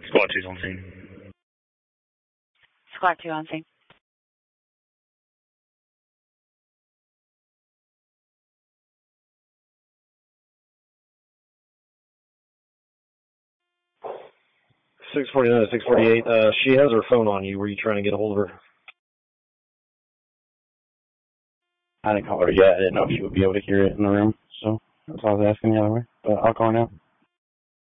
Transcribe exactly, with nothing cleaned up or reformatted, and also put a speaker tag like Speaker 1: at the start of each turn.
Speaker 1: Squad two's on scene.
Speaker 2: Squad two on scene.
Speaker 3: six forty-nine to six forty-eight, uh, she has her phone on you. Were you trying to get a hold of her?
Speaker 4: I didn't call her yet. I didn't know if she would be able to hear it in the room, so that's why I was asking the other way. But I'll call her now.